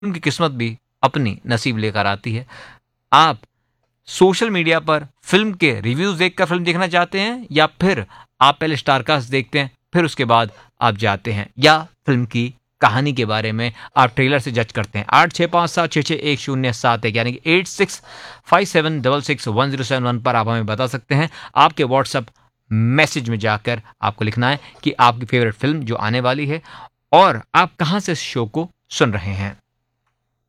उनकी किस्मत भी अपनी नसीब लेकर आती है। आप सोशल मीडिया पर फिल्म के रिव्यूज देखकर फिल्म देखना चाहते हैं, या फिर आप पहले स्टारकास्ट देखते हैं फिर उसके बाद आप जाते हैं, या फिल्म की कहानी के बारे में आप ट्रेलर से जज करते हैं? 8657661071 यानी कि 8657661071 पर आप हमें बता सकते हैं। आपके व्हाट्सएप मैसेज में जाकर आपको लिखना है कि आपकी फेवरेट फिल्म जो आने वाली है और आप कहां से इस शो को सुन रहे हैं।